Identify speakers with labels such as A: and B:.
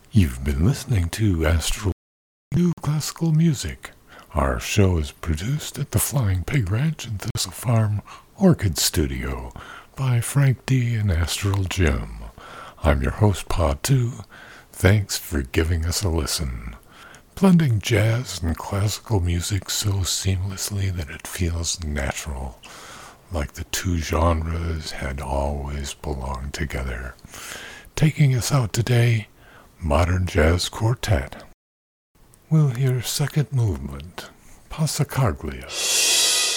A: You've been listening to Astral New Classical Music. Our show is produced at the Flying Pig Ranch and Thistle Farm Orchid Studio by Frank D. and Astral Jim. I'm your host, Pa 2. Thanks for giving us a listen. Blending jazz and classical music so seamlessly that it feels natural, like the two genres had always belonged together. Taking us out today, Modern Jazz Quartet. We'll hear second movement, Passacaglia.